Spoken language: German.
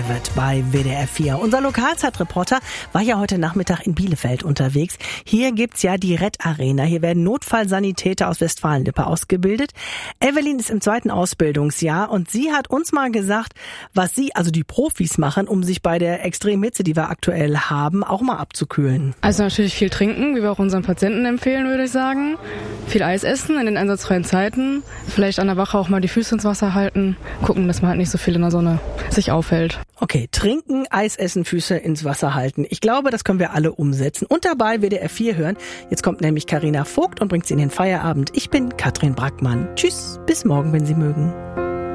wird bei WDR 4. Unser Lokalzeitreporter war ja heute Nachmittag in Bielefeld unterwegs. Hier gibt's ja die Red Arena. Hier werden Notfallsanitäter aus Westfalen-Lippe ausgebildet. Evelyn ist im 2. Ausbildungsjahr und sie hat uns mal gesagt, was sie, also die Profis, machen, um sich bei der extremen Hitze, die wir aktuell haben, auch mal abzukühlen. Also natürlich viel trinken, wie wir auch unseren Patienten empfehlen, würde ich sagen. Viel Eis essen in den einsatzfreien Zeiten. Vielleicht an der Wache auch mal die Füße ins Wasser halten. Gucken, dass man halt nicht so viel in der Sonne sich aufhält. Okay, trinken, Eis essen, Füße ins Wasser halten. Ich glaube, das können wir alle umsetzen. Und dabei WDR 4 hören. Jetzt kommt nämlich Carina Vogt und bringt sie in den Feierabend. Ich bin Katrin Brackmann. Tschüss, bis morgen, wenn Sie mögen.